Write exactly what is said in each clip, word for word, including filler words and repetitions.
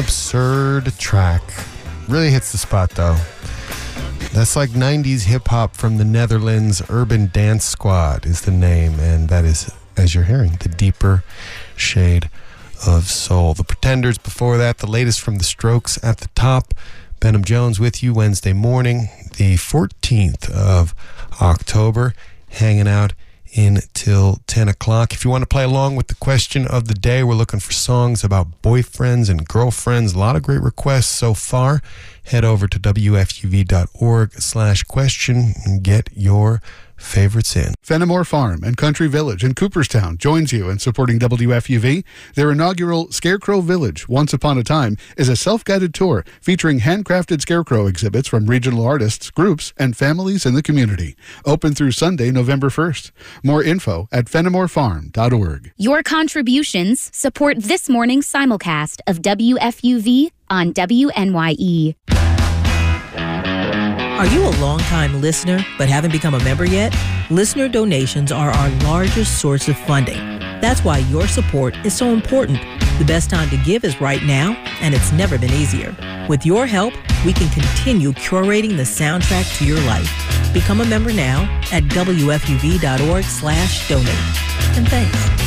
absurd track. Really hits the spot, though. That's like nineties hip-hop from the Netherlands. Urban Dance Squad is the name, and that is, as you're hearing, the deeper shade of soul. The Pretenders before that, the latest from the Strokes at the top. Benham Jones with you Wednesday morning, the fourteenth of October, hanging out until ten o'clock. If you want to play along with the question of the day, we're looking for songs about boyfriends and girlfriends. A lot of great requests so far. Head over to W F U V dot org slash question and get your favorites in. Fenimore Farm and Country Village in Cooperstown joins you in supporting W F U V. Their inaugural Scarecrow Village, Once Upon a Time, is a self-guided tour featuring handcrafted scarecrow exhibits from regional artists, groups, and families in the community. Open through Sunday, November first. More info at fenimore farm dot org. Your contributions support this morning's simulcast of W F U V on W N Y E. Are you a longtime listener but haven't become a member yet? Listener donations are our largest source of funding. That's why your support is so important. The best time to give is right now, and it's never been easier. With your help, we can continue curating the soundtrack to your life. Become a member now at W F U V dot org slash donate. And thanks.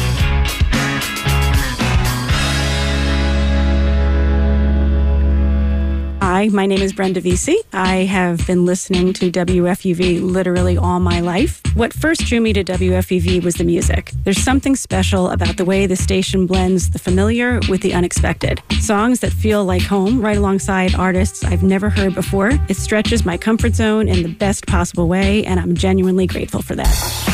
Hi, my name is Brenda Vesey. I have been listening to W F U V literally all my life. What first drew me to W F U V was the music. There's something special about the way the station blends the familiar with the unexpected. Songs that feel like home right alongside artists I've never heard before. It stretches my comfort zone in the best possible way, and I'm genuinely grateful for that.